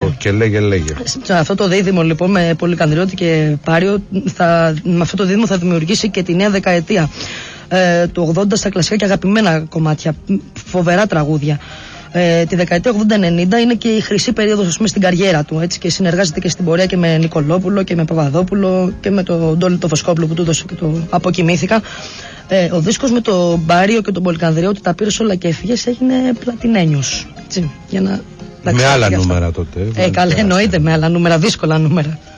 Και λέγε. Σε αυτό το δίδυμο λοιπόν με Πολυκανδριώτη και Πάριο, με αυτό το δίδυμο θα δημιουργήσει και τη νέα δεκαετία του 80 στα κλασικά και αγαπημένα κομμάτια, φοβερά τραγούδια. Τη δεκαετία 80-90 είναι και η χρυσή περίοδος, ας πούμε, στην καριέρα του, έτσι, και συνεργάζεται και στην πορεία και με Νικολόπουλο και με Παπαδόπουλο και με τον Ντόλι το Βοσκόπουλο που του έδωσε και το Αποκοιμήθηκα. Ο δίσκος με τον Μπάριο και τον Πολυκανδριώτη, τα πήρε όλα και έφυγες, έγινε πλατινένιος, έτσι, για να... Με άλλα νούμερα τότε. Καλά, εννοείται με άλλα νούμερα, δύσκολα νούμερα.